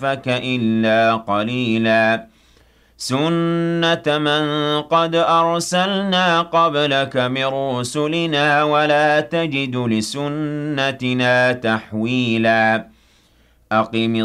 خِلَافَكَ إِلَّا قَلِيلًا سُنَّةَ مَن قَدْ أَرْسَلْنَا قَبْلَكَ مِن رُّسُلِنَا وَلَا تَجِدُ لِسُنَّتِنَا تَحْوِيلًا